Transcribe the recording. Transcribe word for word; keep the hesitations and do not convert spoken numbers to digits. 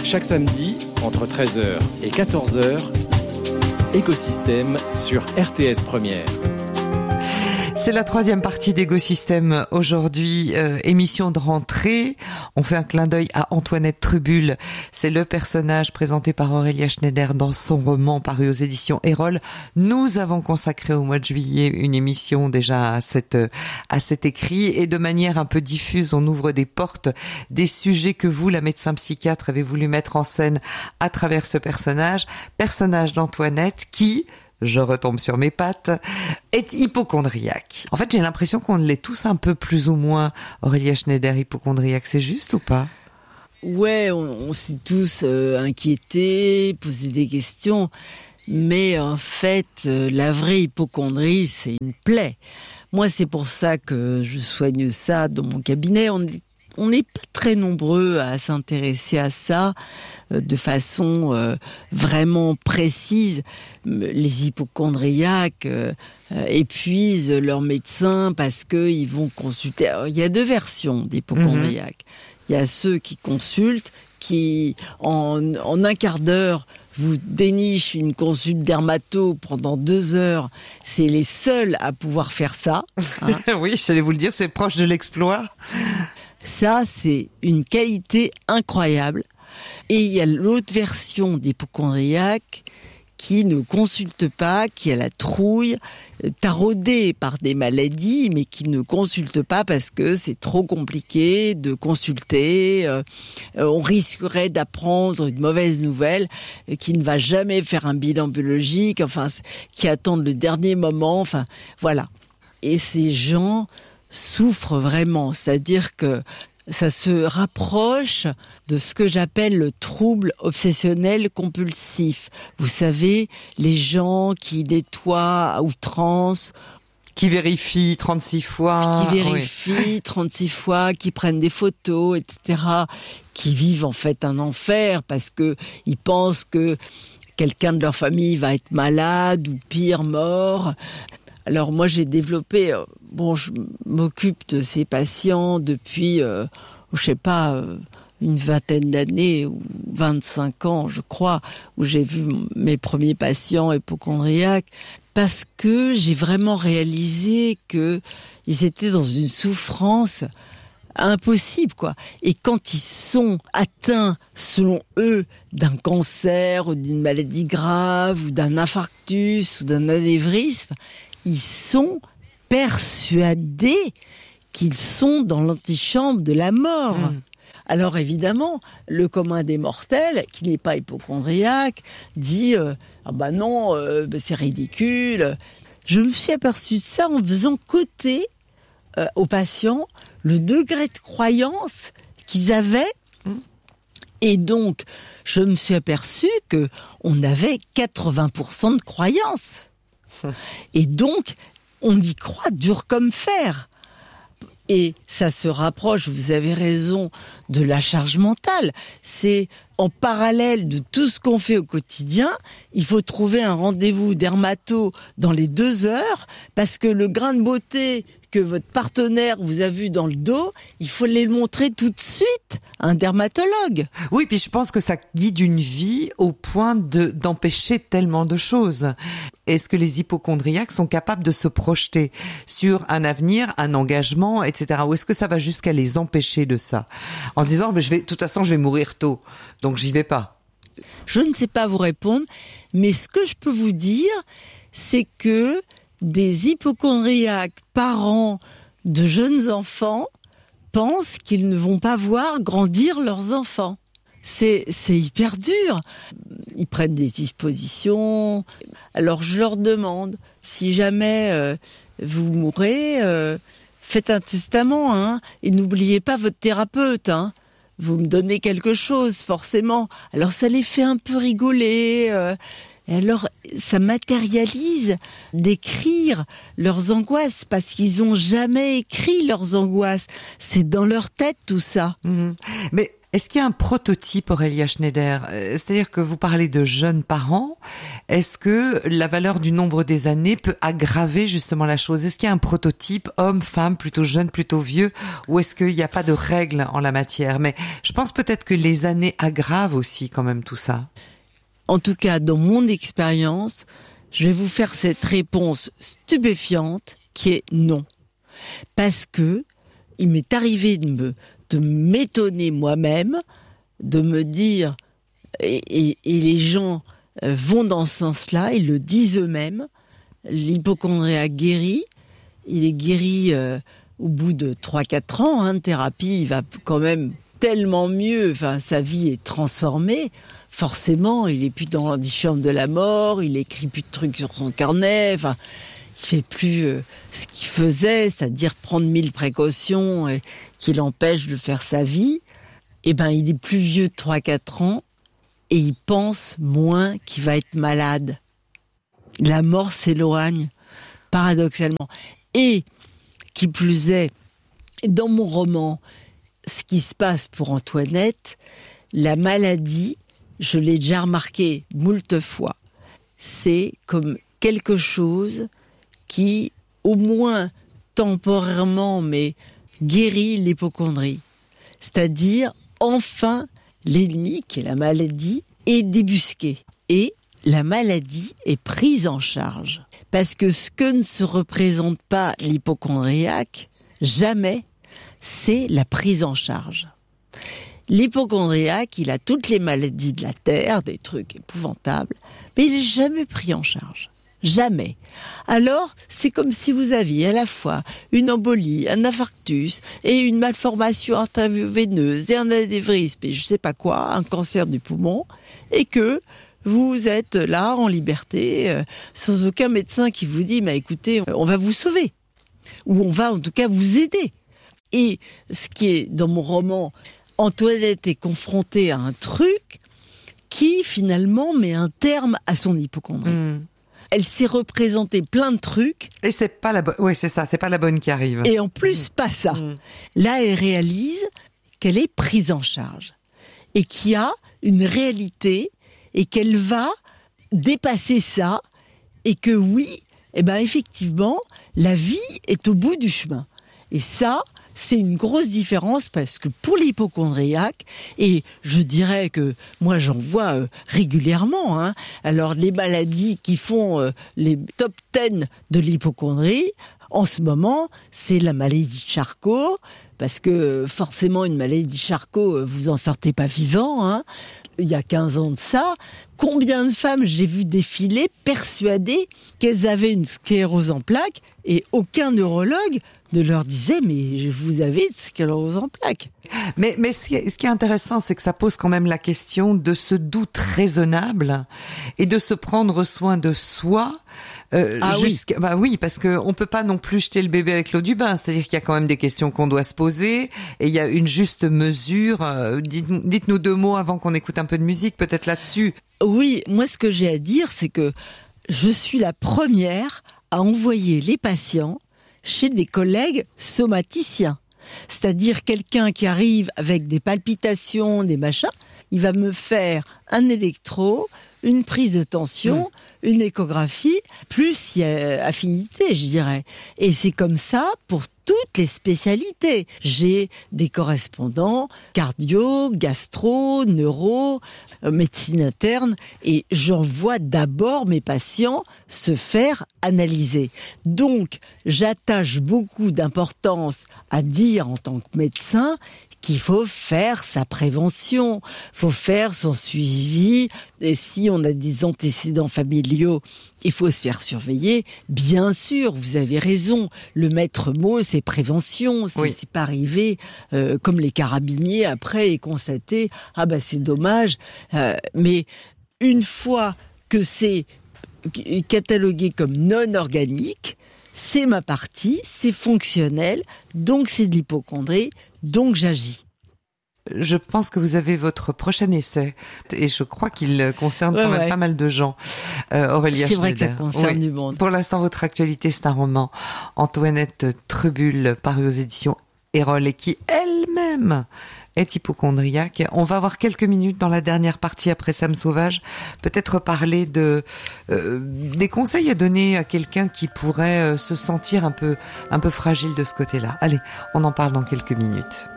Chaque samedi, entre treize heures et quatorze heures, Écosystème sur R T S Première. C'est la troisième partie d'Écosystème aujourd'hui, euh, émission de rentrée. On fait un clin d'œil à Antoinette Trubul. C'est le personnage présenté par Aurélia Schneider dans son roman paru aux éditions Erol. Nous avons consacré au mois de juillet une émission déjà à cette, à cet écrit, et de manière un peu diffuse, on ouvre des portes, des sujets que vous, la médecin psychiatre, avez voulu mettre en scène à travers ce personnage, personnage d'Antoinette qui, je retombe sur mes pattes, est hypocondriaque. En fait, j'ai l'impression qu'on l'est tous un peu plus ou moins. Aurélia Schneider, hypocondriaque, c'est juste ou pas ? Ouais, on, on s'est tous euh, inquiétés, posé des questions, mais en fait, euh, la vraie hypocondrie, c'est une plaie. Moi, c'est pour ça que je soigne ça dans mon cabinet. On est On n'est pas très nombreux à s'intéresser à ça euh, de façon euh, vraiment précise. Les hypocondriaques euh, euh, épuisent leurs médecins parce qu'ils vont consulter. Alors, il y a deux versions d'hypocondriaques. Mmh. Il y a ceux qui consultent, qui en, en un quart d'heure vous dénichent une consulte dermato pendant deux heures. C'est les seuls à pouvoir faire ça. Hein. Oui, j'allais vous le dire, c'est proche de l'exploit. Ça, c'est une qualité incroyable. Et il y a l'autre version d'hypocondriaque qui ne consulte pas, qui a la trouille, taraudée par des maladies, mais qui ne consulte pas parce que c'est trop compliqué de consulter. Euh, on risquerait d'apprendre une mauvaise nouvelle, qui ne va jamais faire un bilan biologique, enfin, qui attendent le dernier moment, enfin, voilà. Et ces gens souffrent vraiment, c'est-à-dire que ça se rapproche de ce que j'appelle le trouble obsessionnel compulsif. Vous savez, les gens qui nettoient à outrance, qui vérifient trente-six fois, qui vérifient oui. trente-six fois, qui prennent des photos, et cetera, qui vivent en fait un enfer parce que ils pensent que quelqu'un de leur famille va être malade ou pire, mort. Alors moi j'ai développé, euh, bon je m'occupe de ces patients depuis, euh, je sais pas, euh, une vingtaine d'années ou vingt-cinq ans je crois, où j'ai vu mes premiers patients hypocondriaques, parce que j'ai vraiment réalisé que ils étaient dans une souffrance impossible, quoi. Et quand ils sont atteints, selon eux, d'un cancer ou d'une maladie grave ou d'un infarctus ou d'un anévrisme, ils sont persuadés qu'ils sont dans l'antichambre de la mort. Mmh. Alors évidemment, le commun des mortels, qui n'est pas hypocondriaque, dit euh, « Ah bah non, euh, bah c'est ridicule ». Je me suis aperçue de ça en faisant coter euh, aux patients le degré de croyance qu'ils avaient. Mmh. Et donc, je me suis aperçue qu'on avait quatre-vingts pour cent de croyance. Et donc, on y croit dur comme fer. Et ça se rapproche, vous avez raison, de la charge mentale. C'est en parallèle de tout ce qu'on fait au quotidien, il faut trouver un rendez-vous dermato dans les deux heures, parce que le grain de beauté que votre partenaire vous a vu dans le dos, il faut les montrer tout de suite à un dermatologue. Oui, puis je pense que ça guide une vie au point de, d'empêcher tellement de choses. Est-ce que les hypocondriaques sont capables de se projeter sur un avenir, un engagement, et cetera. Ou est-ce que ça va jusqu'à les empêcher de ça, en se disant, je vais, de toute façon, je vais mourir tôt, donc j'y vais pas. Je ne sais pas vous répondre, mais ce que je peux vous dire, c'est que des hypocondriaques parents de jeunes enfants pensent qu'ils ne vont pas voir grandir leurs enfants. C'est, c'est hyper dur. Ils prennent des dispositions. Alors je leur demande, si jamais euh, vous mourrez, euh, faites un testament, hein, et n'oubliez pas votre thérapeute, hein. Vous me donnez quelque chose, forcément. Alors ça les fait un peu rigoler. Euh, et alors ça matérialise d'écrire leurs angoisses, parce qu'ils ont jamais écrit leurs angoisses. C'est dans leur tête tout ça. Mmh. Mais Est-ce qu'il y a un prototype, Aurélia Schneider ? C'est-à-dire que vous parlez de jeunes parents. Est-ce que la valeur du nombre des années peut aggraver justement la chose ? Est-ce qu'il y a un prototype, homme, femme, plutôt jeune, plutôt vieux ? Ou est-ce qu'il n'y a pas de règles en la matière ? Mais je pense peut-être que les années aggravent aussi quand même tout ça. En tout cas, dans mon expérience, je vais vous faire cette réponse stupéfiante qui est non. Parce que il m'est arrivé de me de m'étonner moi-même, de me dire, et, et, et les gens vont dans ce sens-là, ils le disent eux-mêmes, l'hypocondriaque guérit, il est guéri euh, au bout de trois quatre ans hein, de thérapie, il va quand même tellement mieux, enfin sa vie est transformée, forcément, il est plus dans l'antichambre de la mort, il écrit plus de trucs sur son carnet, enfin, il fait plus euh, ce qu'il faisait, c'est-à-dire prendre mille précautions et, qui l'empêche de faire sa vie. Eh ben, il est plus vieux de trois quatre ans et il pense moins qu'il va être malade. La mort s'éloigne, paradoxalement. Et, qui plus est, dans mon roman, ce qui se passe pour Antoinette, la maladie, je l'ai déjà remarqué moult fois, c'est comme quelque chose qui, au moins temporairement, mais guérit l'hypocondrie. C'est-à-dire, enfin, l'ennemi, qui est la maladie, est débusqué. Et la maladie est prise en charge. Parce que ce que ne se représente pas l'hypocondriaque, jamais, c'est la prise en charge. L'hypocondriaque, il a toutes les maladies de la terre, des trucs épouvantables, mais il n'est jamais pris en charge. Jamais. Alors, c'est comme si vous aviez à la fois une embolie, un infarctus et une malformation artério-veineuse et un anévrisme et je sais pas quoi, un cancer du poumon, et que vous êtes là en liberté, euh, sans aucun médecin qui vous dit, mais écoutez, on va vous sauver. Ou on va en tout cas vous aider. Et ce qui est dans mon roman, Antoinette est confrontée à un truc qui finalement met un terme à son hypocondrie. Mmh. Elle s'est représentée plein de trucs. Et c'est pas la bonne, ouais, c'est ça, c'est pas la bonne qui arrive. Et en plus, mmh. pas ça. Mmh. Là, elle réalise qu'elle est prise en charge. Et qu'il y a une réalité et qu'elle va dépasser ça. Et que oui, eh ben, effectivement, la vie est au bout du chemin. Et ça, c'est une grosse différence parce que pour l'hypocondriaque, et je dirais que moi j'en vois euh, régulièrement, hein, alors les maladies qui font euh, les top dix de l'hypocondrie, en ce moment, c'est la maladie de Charcot, parce que forcément une maladie de Charcot, vous en sortez pas vivant, hein. Il y a quinze ans de ça, combien de femmes j'ai vu défiler persuadées qu'elles avaient une sclérose en plaques et aucun neurologue ne leur disait, mais vous avez une sclérose en plaques. Mais, mais ce qui est, ce qui est intéressant, c'est que ça pose quand même la question de ce doute raisonnable et de se prendre soin de soi. Euh, ah jusqu'à, oui. Bah oui, parce que on peut pas non plus jeter le bébé avec l'eau du bain. C'est-à-dire qu'il y a quand même des questions qu'on doit se poser et il y a une juste mesure. Euh, dites, dites-nous deux mots avant qu'on écoute un peu de musique, peut-être là-dessus. Oui, moi ce que j'ai à dire, c'est que je suis la première à envoyer les patients chez des collègues somaticiens. C'est-à-dire quelqu'un qui arrive avec des palpitations, des machins, il va me faire un électro, une prise de tension, mmh. une échographie, plus il y a affinité, je dirais. Et c'est comme ça pour toutes les spécialités. J'ai des correspondants cardio, gastro, neuro, euh, médecine interne, et j'envoie d'abord mes patients se faire analyser. Donc, j'attache beaucoup d'importance à dire en tant que médecin qu'il faut faire sa prévention, faut faire son suivi, et si on a des antécédents familiaux, il faut se faire surveiller. Bien sûr, vous avez raison, le maître mot, c'est prévention, c'est, oui. c'est pas arriver euh, comme les carabiniers après et constater, ah ben c'est dommage, euh, mais une fois que c'est catalogué comme non organique, c'est ma partie, c'est fonctionnel, donc c'est de l'hypocondrie, donc j'agis. Je pense que vous avez votre prochain essai et je crois qu'il concerne ouais, quand même ouais. pas mal de gens. Euh, Aurélia C'est Schneider. vrai que ça concerne oui. du monde. Pour l'instant, votre actualité, c'est un roman, Antoinette Trubul, paru aux éditions Erol et qui elle-même est hypocondriaque. On va avoir quelques minutes dans la dernière partie après Sam Sauvage, peut-être parler de euh, des conseils à donner à quelqu'un qui pourrait euh, se sentir un peu un peu fragile de ce côté-là. Allez, on en parle dans quelques minutes.